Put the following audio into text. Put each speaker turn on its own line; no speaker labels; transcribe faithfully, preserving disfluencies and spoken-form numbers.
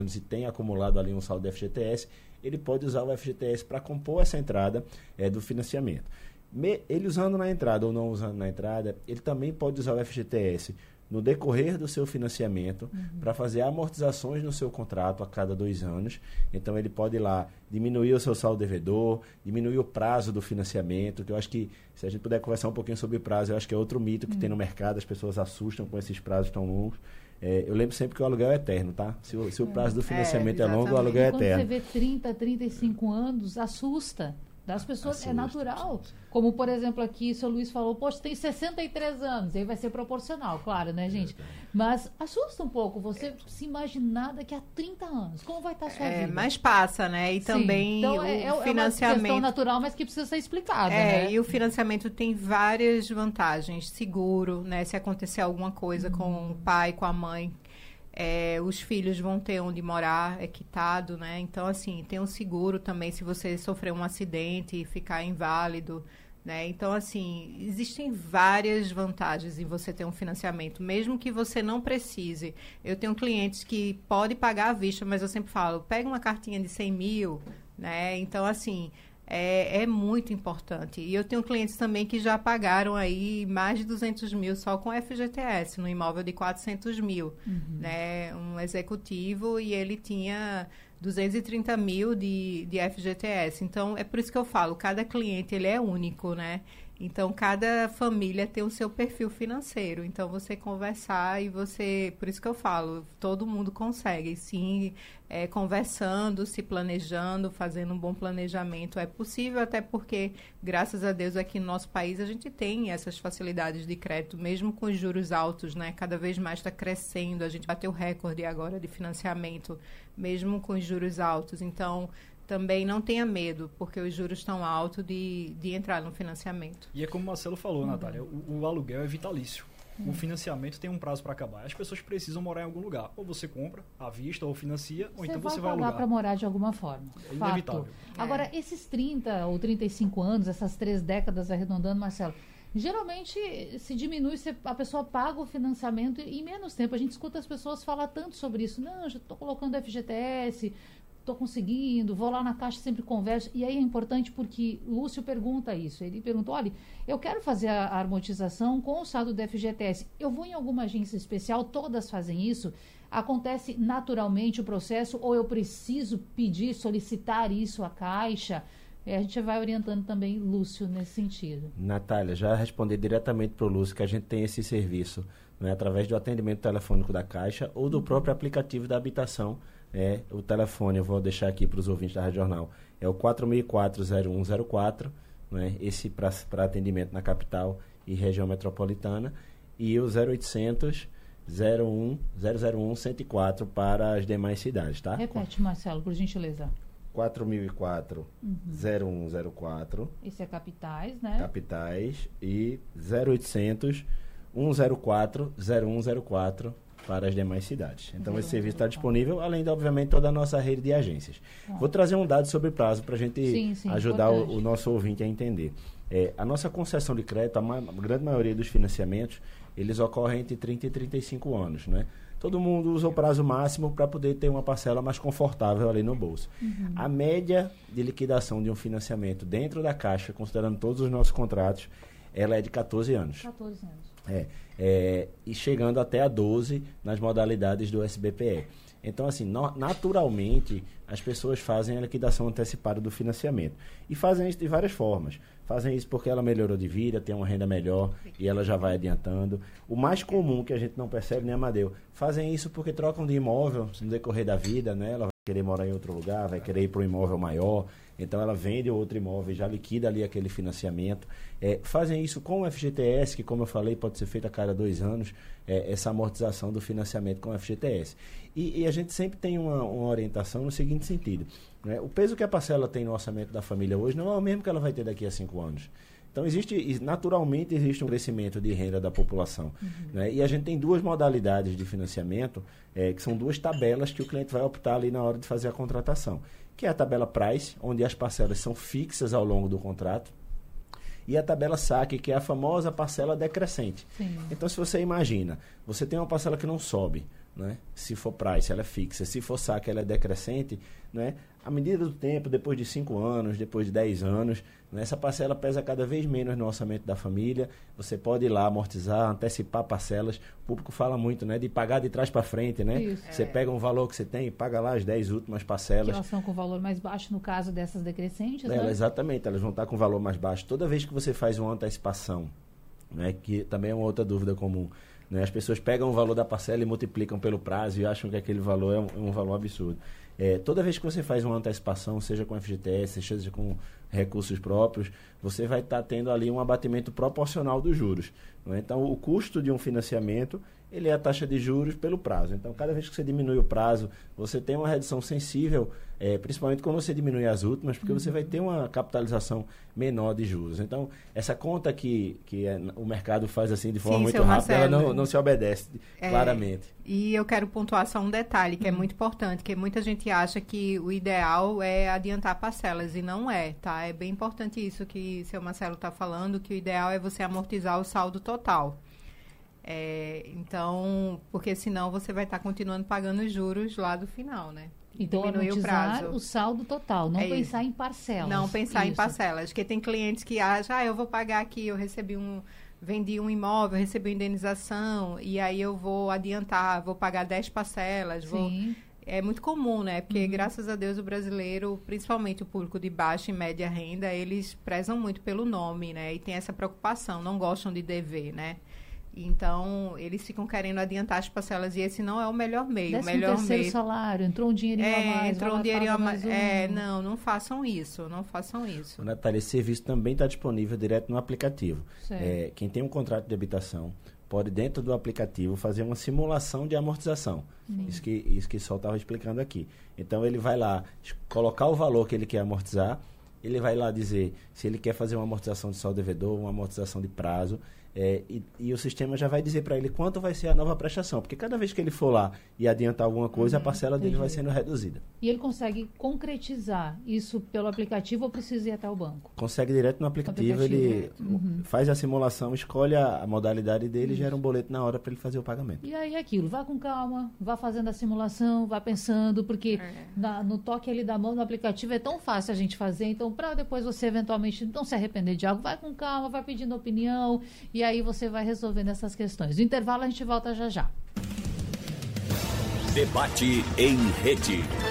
e tem acumulado ali um saldo do F G T S, ele pode usar o F G T S para compor essa entrada é, do financiamento. Me, ele usando na entrada ou não usando na entrada, ele também pode usar o F G T S no decorrer do seu financiamento uhum. para fazer amortizações no seu contrato a cada dois anos. Então, ele pode ir lá diminuir o seu saldo devedor, diminuir o prazo do financiamento, que eu acho que, se a gente puder conversar um pouquinho sobre prazo, eu acho que é outro mito que uhum. tem no mercado, as pessoas assustam com esses prazos tão longos. É, eu lembro sempre que o aluguel é eterno, tá? Se o, se o prazo do financiamento é, é longo, o aluguel é eterno.
Quando você vê trinta, trinta e cinco anos, assusta. Das pessoas assusta, é natural. Assusta. Como, por exemplo, aqui o seu Luiz falou, poxa, tem sessenta e três anos, aí vai ser proporcional, claro, né, gente? Mas assusta um pouco você é. se imaginar daqui a trinta anos. Como vai estar a sua
é,
vida?
Mas passa, né? E Sim. também então, o é, é financiamento... É uma
questão natural, mas que precisa ser explicada,
é,
né?
E o financiamento tem várias vantagens. Seguro, né? Se acontecer alguma coisa hum. com o pai, com a mãe... É, os filhos vão ter onde morar, é quitado, né? Então, assim, tem um seguro também se você sofrer um acidente e ficar inválido, né? Então, assim, existem várias vantagens em você ter um financiamento, mesmo que você não precise. Eu tenho clientes que podem pagar à vista, mas eu sempre falo, pega uma cartinha de cem mil, né? Então, assim... É, é muito importante. E eu tenho clientes também que já pagaram aí mais de duzentos mil só com F G T S, no imóvel de quatrocentos mil. Uhum. Né? Um executivo e ele tinha duzentos e trinta mil de, de F G T S. Então, é por isso que eu falo, cada cliente ele é único, né? Então, cada família tem o seu perfil financeiro. Então, você conversar e você... Por isso que eu falo, todo mundo consegue, sim, é, conversando, se planejando, fazendo um bom planejamento. É possível, até porque, graças a Deus, aqui no nosso país, a gente tem essas facilidades de crédito, mesmo com os juros altos, né? Cada vez mais está crescendo. A gente bateu recorde agora de financiamento, mesmo com os juros altos. Então... também não tenha medo, porque os juros estão altos de, de entrar no financiamento.
E é como o Marcelo falou, uhum. Natália, o, o aluguel é vitalício. Uhum. O financiamento tem um prazo para acabar. As pessoas precisam morar em algum lugar. Ou você compra à vista, ou financia, ou
você
então
vai
você vai alugar.
para morar de alguma forma.
É inevitável.
É. Agora, esses trinta ou trinta e cinco anos, essas três décadas arredondando, Marcelo, geralmente se diminui, se a pessoa paga o financiamento em menos tempo. A gente escuta as pessoas falar tanto sobre isso. Não, já estou colocando F G T S... estou conseguindo, vou lá na Caixa, sempre converso. E aí é importante porque Lúcio pergunta isso. Ele pergunta, olha, eu quero fazer a, a amortização com o saldo do F G T S. Eu vou em alguma agência especial, todas fazem isso? Acontece naturalmente o processo ou eu preciso pedir, solicitar isso à Caixa? É, a gente vai orientando também Lúcio nesse sentido.
Natália, já responder diretamente para o Lúcio que a gente tem esse serviço, né, através do atendimento telefônico da Caixa ou do próprio aplicativo da habitação. É, o telefone, eu vou deixar aqui para os ouvintes da Rádio Jornal, é o quatro mil e quatro, zero um zero quatro, né, esse para atendimento na capital e região metropolitana, e o zero oitocentos, zero um, zero zero um, cento e quatro para as demais cidades, tá?
Repete, Marcelo, por gentileza.
quatro mil e quatro, uhum. zero um zero quatro.
Esse é capitais, né?
Capitais e zero oitocentos, cento e quatro, zero um zero quatro para as demais cidades. Então, esse serviço está disponível, além de, obviamente, toda a nossa rede de agências. Ah. Vou trazer um dado sobre prazo para a gente sim, sim, ajudar o, o nosso ouvinte a entender. É, a nossa concessão de crédito, a, ma a grande maioria dos financiamentos, eles ocorrem entre trinta e trinta e cinco anos, né? Todo mundo usa o prazo máximo para poder ter uma parcela mais confortável ali no bolso. Uhum. A média de liquidação de um financiamento dentro da Caixa, considerando todos os nossos contratos, ela é de quatorze anos.
quatorze anos.
É, é, e chegando até a doze nas modalidades do S B P E. Então, assim, no, naturalmente, as pessoas fazem a liquidação antecipada do financiamento. E fazem isso de várias formas. Fazem isso porque ela melhorou de vida, tem uma renda melhor e ela já vai adiantando. O mais comum, que a gente não percebe, né, Amadeu? Fazem isso porque trocam de imóvel no decorrer da vida, né? Ela vai querer morar em outro lugar, vai querer ir para um imóvel maior. Então, ela vende outro imóvel e já liquida ali aquele financiamento. É, fazem isso com o F G T S, que, como eu falei, pode ser feito a cada dois anos, é, essa amortização do financiamento com o F G T S. E, e a gente sempre tem uma, uma orientação no seguinte sentido, né? O peso que a parcela tem no orçamento da família hoje não é o mesmo que ela vai ter daqui a cinco anos. Então, existe, naturalmente, existe um crescimento de renda da população. Uhum. Né? E a gente tem duas modalidades de financiamento, é, que são duas tabelas que o cliente vai optar ali na hora de fazer a contratação. Que é a tabela Price, onde as parcelas são fixas ao longo do contrato, e a tabela saque, que é a famosa parcela decrescente. Sim. Então, se você imagina, você tem uma parcela que não sobe, né? Se for price, ela é fixa. Se for saque, ela é decrescente, né? À medida do tempo, depois de cinco anos, depois de dez anos, né? Essa parcela pesa cada vez menos no orçamento da família. Você pode ir lá amortizar, antecipar parcelas. O público fala muito, né? De pagar de trás para frente, né?
Isso.
Você
É.
pega um valor que você tem e paga lá as dez últimas
Que
parcelas.
elas estão com valor mais baixo no caso dessas decrescentes,
Ela,
né?
exatamente, elas vão estar com valor mais baixo. Toda vez que você faz uma antecipação, né? Que também é uma outra dúvida comum. Né? As pessoas pegam o valor da parcela e multiplicam pelo prazo e acham que aquele valor é um, um valor absurdo. É, toda vez que você faz uma antecipação, seja com F G T S, seja com recursos próprios, você vai estar tendo ali um abatimento proporcional dos juros. Não é? Então, o custo de um financiamento, ele é a taxa de juros pelo prazo. Então, cada vez que você diminui o prazo, você tem uma redução sensível, é, principalmente quando você diminui as últimas, porque uhum. você vai ter uma capitalização menor de juros. Então, essa conta que, que é, o mercado faz assim de forma
Sim,
muito rápida, ela não, não se obedece
é,
claramente.
E eu quero pontuar só um detalhe que
uhum.
é muito importante, que muita gente acha que o ideal é adiantar parcelas, e não é, tá? É bem importante isso que o seu Marcelo está falando, que o ideal é você amortizar o saldo total. É, então, porque senão você vai estar tá continuando pagando os juros lá do final, né?
Então,
diminuir o prazo.
o saldo total, não
é
pensar em parcelas.
Não pensar
isso.
em parcelas, porque tem clientes que acham, ah, eu vou pagar aqui, eu recebi um, vendi um imóvel, recebi uma indenização, e aí eu vou adiantar, vou pagar dez parcelas, vou...
Sim.
É muito comum, né? Porque,
uhum.
graças a Deus, o brasileiro, principalmente o público de baixa e média renda, eles prezam muito pelo nome, né? E tem essa preocupação, não gostam de dever, né? Então, eles ficam querendo adiantar as parcelas e esse não é o melhor meio. O melhor
terceiro
meio...
salário, entrou um dinheirinho
é,
a mais.
entrou um dinheirinho a mais.
Um...
É, não, não façam isso, não façam isso.
Natália, esse serviço também está disponível direto no aplicativo.
Certo.
É, quem tem um contrato de habitação pode, dentro do aplicativo, fazer uma simulação de amortização. Sim. Isso que, isso que o Sol estava explicando aqui. Então, ele vai lá colocar o valor que ele quer amortizar, ele vai lá dizer se ele quer fazer uma amortização de saldo devedor, uma amortização de prazo, é, e, e o sistema já vai dizer para ele quanto vai ser a nova prestação, porque cada vez que ele for lá e adiantar alguma coisa, uhum, a parcela dele vai sendo reduzida.
E ele consegue concretizar isso pelo aplicativo ou precisa ir até o banco?
Consegue direto no aplicativo, aplicativo ele uhum. faz a simulação, escolhe a, a modalidade dele e gera um boleto na hora para ele fazer o pagamento.
E aí é aquilo, vá com calma, vá fazendo a simulação, vá pensando, porque é. na, no toque ali da mão no aplicativo é tão fácil a gente fazer, então para depois você eventualmente não se arrepender de algo, vai com calma, vai pedindo opinião e aí você vai resolvendo essas questões. No intervalo a gente volta já já.
Debate em rede.